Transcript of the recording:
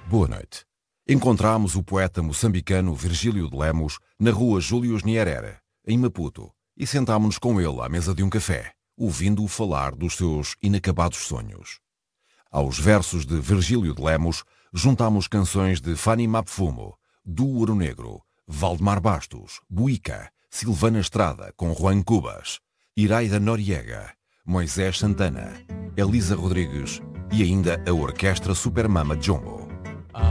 Boa noite. Encontramos o poeta moçambicano Virgílio de Lemos na rua Júlio Nyerere, em Maputo, e sentámo-nos com ele à mesa de um café, ouvindo-o falar dos seus inacabados sonhos. Aos versos de Virgílio de Lemos, juntámos canções de Fanny Mapfumo, do Ouro Negro, Valdemar Bastos, Buica, Silvana Estrada com Juan Cubas, Iraida Noriega, Moisés Santana, Elisa Rodrigues e ainda a Orquestra Supermama Jumbo.